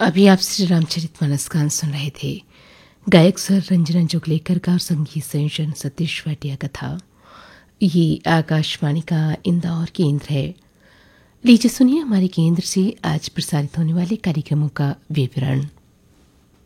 अभी आप श्री रामचरितमानस गान सुन रहे थे। गायक स्वर रंजना जोगलेकर का और संगीत संयोजन सतीश भाटिया का था। ये आकाशवाणी का इंदौर केंद्र है। लीजिए सुनिए हमारे केंद्र से आज प्रसारित होने वाले कार्यक्रमों का विवरण।